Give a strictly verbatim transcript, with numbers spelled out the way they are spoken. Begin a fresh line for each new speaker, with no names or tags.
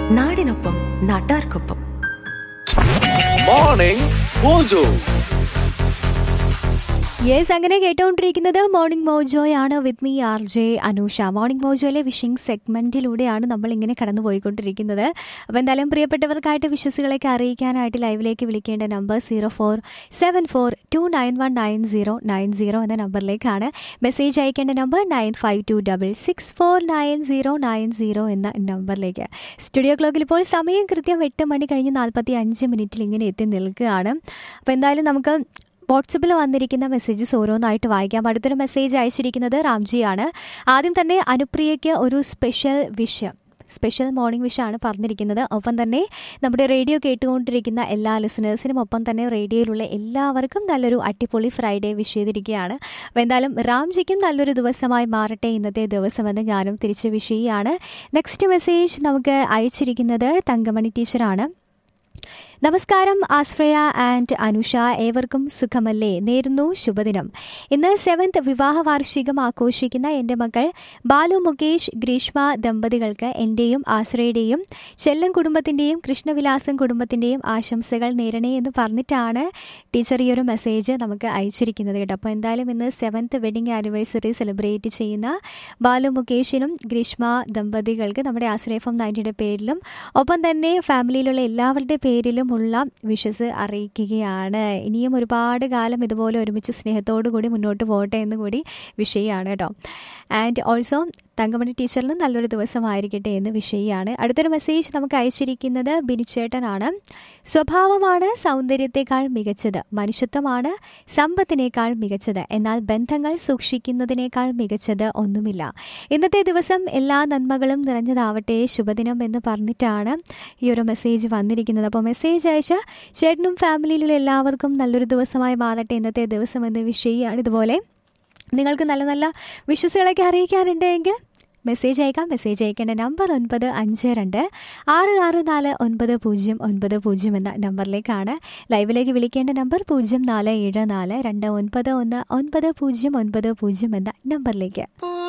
നാടിനൊപ്പം നാട്ടാർക്കൊപ്പം.
Morning mojo.
Yes, അങ്ങനെ കേട്ടുകൊണ്ടിരിക്കുന്നത് morning മോജോയാണ് with me R J Anusha. Morning മോജോയിലെ wishing സെഗ്മെന്റിലൂടെയാണ് നമ്മൾ ഇങ്ങനെ കടന്നു പോയിക്കൊണ്ടിരിക്കുന്നത്. അപ്പോൾ എന്തായാലും പ്രിയപ്പെട്ടവർക്കായിട്ട് വിശ്വസികളൊക്കെ അറിയിക്കാനായിട്ട് ലൈവിലേക്ക് വിളിക്കേണ്ട number zero four seven four to nine one nine zero nine zero എന്ന നമ്പറിലേക്കാണ്. മെസ്സേജ് അയക്കേണ്ട number nine five to double six four nine zero nine zero എന്ന നമ്പറിലേക്ക്. സ്റ്റുഡിയോ ക്ലോക്കിൽ ഇപ്പോൾ സമയം കൃത്യം എട്ട് മണി കഴിഞ്ഞ് നാൽപ്പത്തി അഞ്ച് മിനിറ്റിൽ ഇങ്ങനെ എത്തി നിൽക്കുകയാണ്. അപ്പോൾ എന്തായാലും നമുക്ക് വാട്സപ്പിൽ വന്നിരിക്കുന്ന മെസ്സേജസ് ഓരോന്നായിട്ട് വായിക്കാം. അടുത്തൊരു മെസ്സേജ് അയച്ചിരിക്കുന്നത് രാംജിയാണ്. ആദ്യം തന്നെ അനുപ്രിയയ്ക്ക് ഒരു സ്പെഷ്യൽ വിഷ് സ്പെഷ്യൽ മോർണിംഗ് വിഷാണ് പറഞ്ഞിരിക്കുന്നത്. ഒപ്പം തന്നെ നമ്മുടെ റേഡിയോ കേട്ടുകൊണ്ടിരിക്കുന്ന എല്ലാ ലിസണേഴ്സിനും ഒപ്പം തന്നെ റേഡിയോയിലുള്ള എല്ലാവർക്കും നല്ലൊരു അടിപൊളി ഫ്രൈഡേ വിഷ് ചെയ്തിരിക്കുകയാണ്. അപ്പോൾ എന്തായാലും രാംജിക്കും നല്ലൊരു ദിവസമായി മാറട്ടെ ഇന്നത്തെ ദിവസമെന്ന് ഞാനും തിരിച്ച് വിഷ് ചെയ്യുകയാണ്. നെക്സ്റ്റ് മെസ്സേജ് നമുക്ക് അയച്ചിരിക്കുന്നത് തങ്കമണി ടീച്ചറാണ്. നമസ്കാരം ആശ്രയ ആൻഡ് അനുഷ, ഏവർക്കും സുഖമല്ലേ? നേരുന്നു ശുഭദിനം. ഇന്ന് സെവൻത് വിവാഹ വാർഷികം ആഘോഷിക്കുന്ന എൻ്റെ മക്കൾ ബാലു മുകേഷ് ഗ്രീഷ്മ ദമ്പതികൾക്ക് എൻ്റെയും ആശ്രയുടെയും ചെല്ലം കുടുംബത്തിൻ്റെയും കൃഷ്ണവിലാസം കുടുംബത്തിൻ്റെയും ആശംസകൾ നേരണേ എന്ന് പറഞ്ഞിട്ടാണ് ടീച്ചർ ഈ ഒരു മെസ്സേജ് നമുക്ക് അയച്ചിരിക്കുന്നത് കേട്ടോ. അപ്പോൾ എന്തായാലും ഇന്ന് സെവൻത് വെഡിങ് ആനിവേഴ്സറി സെലിബ്രേറ്റ് ചെയ്യുന്ന ബാലു മുകേഷിനും ഗ്രീഷ്മ ദമ്പതികൾക്ക് നമ്മുടെ ആശ്രയ എഫ് എം നയൻറ്റിയുടെ പേരിലും ഒപ്പം തന്നെ ഫാമിലിയിലുള്ള എല്ലാവരുടെ പേരിലും ഉള്ള വിഷസ് അറിയിക്കുകയാണ്. ഇനിയും ഒരുപാട് കാലം ഇതുപോലെ ഒരുമിച്ച് സ്നേഹത്തോടു കൂടി മുന്നോട്ട് പോകട്ടെ എന്ന് കൂടി വിഷയമാണ് കേട്ടോ. ആൻഡ് ഓൾസോ തങ്കമണി ടീച്ചറിന് നല്ലൊരു ദിവസമായിരിക്കട്ടെ എന്ന് വിഷയമാണ്. അടുത്തൊരു മെസ്സേജ് നമുക്ക് അയച്ചിരിക്കുന്നത് ബിനുചേട്ടനാണ്. സ്വഭാവമാണ് സൗന്ദര്യത്തെക്കാൾ മികച്ചത്, മനുഷ്യത്വമാണ് സമ്പത്തിനേക്കാൾ മികച്ചത്, എന്നാൽ ബന്ധങ്ങൾ സൂക്ഷിക്കുന്നതിനേക്കാൾ മികച്ചത് ഒന്നുമില്ല. ഇന്നത്തെ ദിവസം എല്ലാ നന്മകളും നിറഞ്ഞതാവട്ടെ, ശുഭദിനം എന്ന് പറഞ്ഞിട്ടാണ് ഈ ഒരു മെസ്സേജ് വന്നിരിക്കുന്നത്. അപ്പോൾ മെസ്സേജ് അയച്ച ചേട്ടനും ഫാമിലിയിലുള്ള എല്ലാവർക്കും നല്ലൊരു ദിവസമായി മാറട്ടെ ഇന്നത്തെ ദിവസം എന്ന് വിഷയമാണ്. ഇതുപോലെ നിങ്ങൾക്ക് നല്ല നല്ല വിശ്വസികളൊക്കെ അറിയിക്കാനുണ്ടെങ്കിൽ മെസ്സേജ് അയക്കാം. മെസ്സേജ് അയക്കേണ്ട നമ്പർ ഒൻപത് അഞ്ച് രണ്ട് ആറ് ആറ് നാല് ഒൻപത് പൂജ്യം ഒൻപത് പൂജ്യം എന്ന നമ്പറിലേക്കാണ്. ലൈവിലേക്ക് വിളിക്കേണ്ട നമ്പർ പൂജ്യം നാല് ഏഴ് നാല് രണ്ട് ഒൻപത് ഒന്ന് ഒൻപത് പൂജ്യം ഒൻപത് പൂജ്യം എന്ന നമ്പറിലേക്ക്.